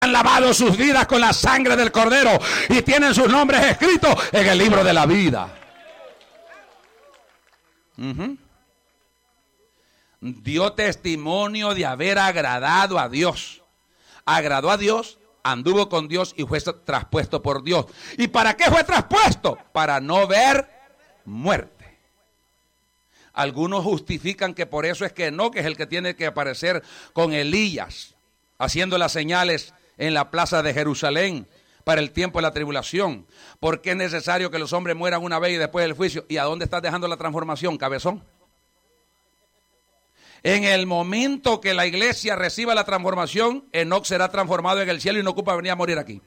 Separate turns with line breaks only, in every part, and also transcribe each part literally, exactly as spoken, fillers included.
han lavado sus vidas con la sangre del Cordero y tienen sus nombres escritos en el libro de la vida. Uh-huh. Dio testimonio de haber agradado a Dios. Agradó a Dios, anduvo con Dios y fue traspuesto por Dios. ¿Y para qué fue traspuesto? Para no ver muerte. Algunos justifican que por eso es que Enoc es el que tiene que aparecer con Elías, haciendo las señales en la plaza de Jerusalén para el tiempo de la tribulación. Porque es necesario que los hombres mueran una vez y después del juicio. ¿Y a dónde estás dejando la transformación, cabezón? En el momento que la iglesia reciba la transformación, Enoc será transformado en el cielo y no ocupa venir a morir aquí.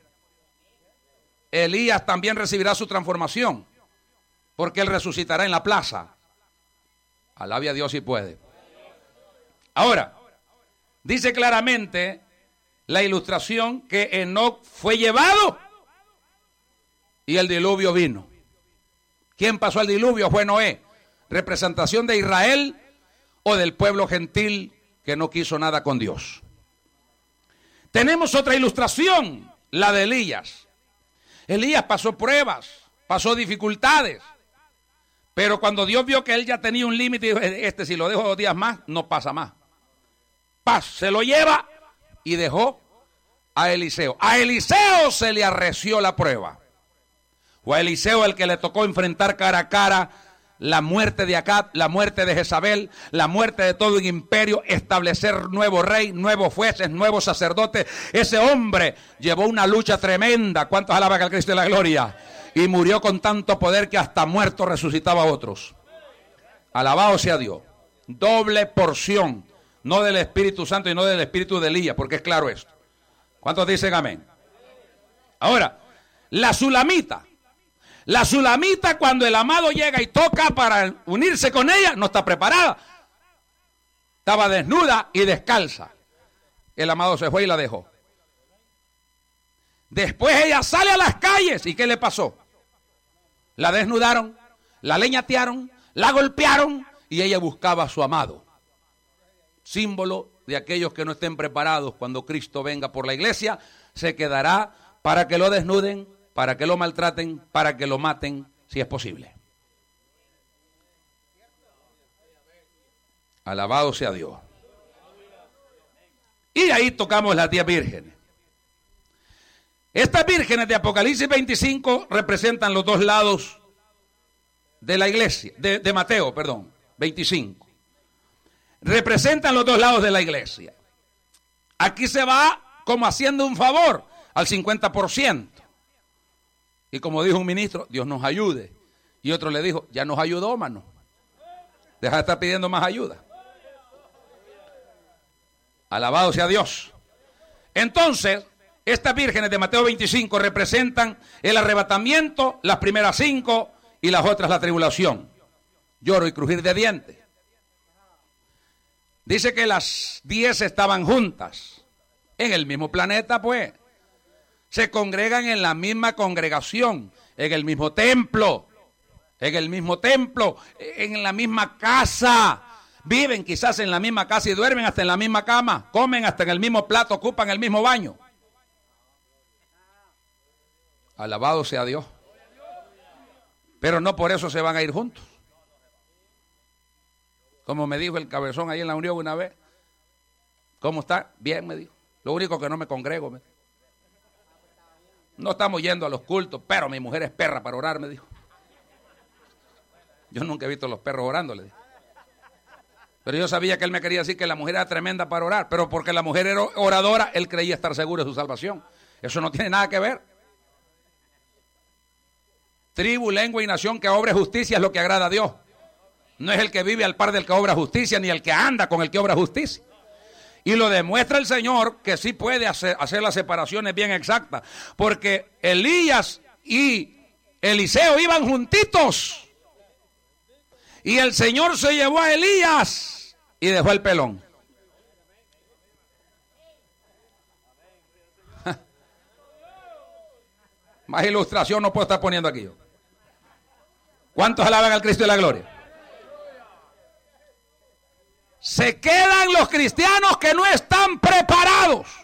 Elías también recibirá su transformación, porque él resucitará en la plaza. Alabe a Dios si puede. Ahora, dice claramente la ilustración que Enoc fue llevado y el diluvio vino. ¿Quién pasó el diluvio? Fue Noé. Representación de Israel o del pueblo gentil que no quiso nada con Dios. Tenemos otra ilustración, la de Elías. Elías pasó pruebas, pasó dificultades. Pero cuando Dios vio que él ya tenía un límite, dijo, este si lo dejo dos días más, no pasa más. Paz, se lo lleva y dejó a Eliseo. A Eliseo se le arreció la prueba. Fue a Eliseo el que le tocó enfrentar cara a cara la muerte de Acab, la muerte de Jezabel, la muerte de todo un imperio, establecer nuevo rey, nuevos jueces, nuevos sacerdotes. Ese hombre llevó una lucha tremenda. ¿Cuántos alaban al Cristo de la gloria? Y murió con tanto poder que hasta muerto resucitaba a otros. Alabado sea Dios. Doble porción, no del Espíritu Santo y no del Espíritu de Elías, porque es claro esto. ¿Cuántos dicen amén? Ahora, la sulamita. La sulamita, cuando el amado llega y toca para unirse con ella, no está preparada. Estaba desnuda y descalza. El amado se fue y la dejó. Después ella sale a las calles. ¿Y qué le pasó? La desnudaron, la leñatearon, la golpearon y ella buscaba a su amado. Símbolo de aquellos que no estén preparados cuando Cristo venga por la iglesia, se quedará para que lo desnuden, para que lo maltraten, para que lo maten, si es posible. Alabado sea Dios. Y ahí tocamos las diez vírgenes. Estas vírgenes de Apocalipsis veinticinco representan los dos lados de la iglesia, de, de Mateo, perdón, veinticinco. Representan los dos lados de la iglesia. Aquí se va como haciendo un favor al cincuenta por ciento. Y como dijo un ministro, Dios nos ayude. Y otro le dijo, ya nos ayudó, mano. Deja de estar pidiendo más ayuda. Alabado sea Dios. Entonces, estas vírgenes de Mateo veinticinco representan el arrebatamiento, las primeras cinco y las otras la tribulación. Lloro y crujir de dientes. Dice que las diez estaban juntas en el mismo planeta, pues. Se congregan en la misma congregación, en el mismo templo, en el mismo templo, en la misma casa. Viven quizás en la misma casa y duermen hasta en la misma cama, comen hasta en el mismo plato, ocupan el mismo baño. Alabado sea Dios. Pero no por eso se van a ir juntos. Como me dijo el cabezón ahí en la unión una vez. ¿Cómo está? Bien, me dijo. Lo único que no me congrego, me dijo. No estamos yendo a los cultos, pero mi mujer es perra para orar, me dijo. Yo nunca he visto a los perros orando, le dije. Pero yo sabía que él me quería decir que la mujer era tremenda para orar, pero porque la mujer era oradora, él creía estar seguro de su salvación. Eso no tiene nada que ver. Tribu, lengua y nación que obre justicia es lo que agrada a Dios. No es el que vive al par del que obra justicia, ni el que anda con el que obra justicia. Y lo demuestra el Señor que sí puede hacer, hacer las separaciones bien exactas. Porque Elías y Eliseo iban juntitos. Y el Señor se llevó a Elías y dejó el pelón. Más ilustración no puedo estar poniendo aquí yo. ¿Cuántos alaban al Cristo de la gloria? Se quedan los cristianos que no están preparados.